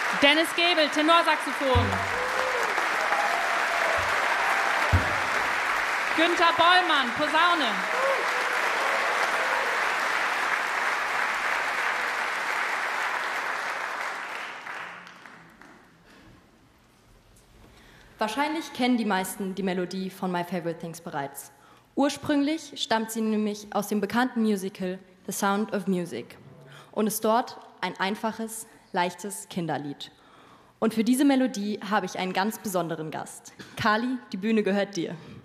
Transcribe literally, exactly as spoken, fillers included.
Dennis Gebel, Tenorsaxophon. Günther Bollmann, Posaune. Wahrscheinlich kennen die meisten die Melodie von My Favorite Things bereits. Ursprünglich stammt sie nämlich aus dem bekannten Musical The Sound of Music und ist dort ein einfaches, leichtes Kinderlied. Und für diese Melodie habe ich einen ganz besonderen Gast. Kali, die Bühne gehört dir.